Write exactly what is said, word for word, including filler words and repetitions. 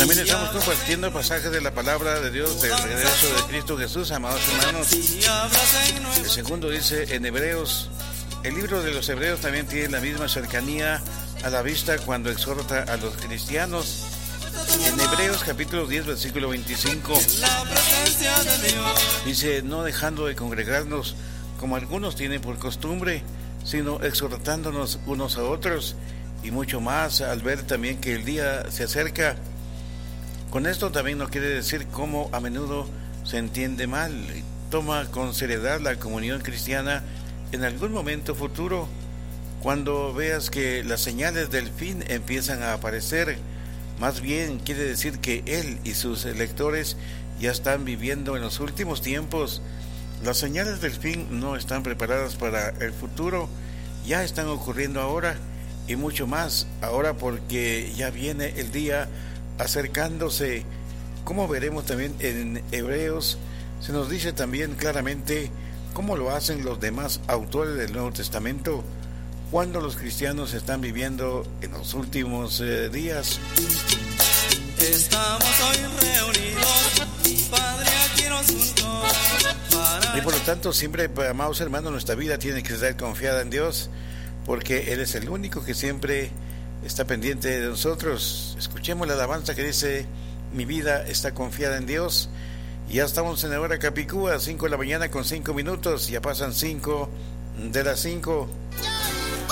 También estamos compartiendo pasajes de la palabra de Dios del regreso de Cristo Jesús, amados hermanos. El segundo dice en Hebreos, el libro de los Hebreos también tiene la misma cercanía a la vista cuando exhorta a los cristianos. En Hebreos capítulo diez, versículo veinticinco, dice, no dejando de congregarnos como algunos tienen por costumbre, sino exhortándonos unos a otros, y mucho más al ver también que el día se acerca. Con esto también no quiere decir cómo a menudo se entiende mal. Toma con seriedad la comunión cristiana en algún momento futuro, cuando veas que las señales del fin empiezan a aparecer. Más bien quiere decir que él y sus electores ya están viviendo en los últimos tiempos. Las señales del fin no están preparadas para el futuro, ya están ocurriendo ahora, y mucho más ahora porque ya viene el día acercándose. Como veremos también en Hebreos, se nos dice también claramente cómo lo hacen los demás autores del Nuevo Testamento cuando los cristianos están viviendo en los últimos eh, días. Estamos hoy reunidos, Padre, aquí nos juntó para... Y por lo tanto, siempre, amados hermanos, nuestra vida tiene que estar confiada en Dios, porque Él es el único que siempre está pendiente de nosotros. Escuchemos la alabanza que dice, mi vida está confiada en Dios. Y ya estamos en la hora Capicúa, cinco de la mañana con cinco minutos, ya pasan cinco de las cinco.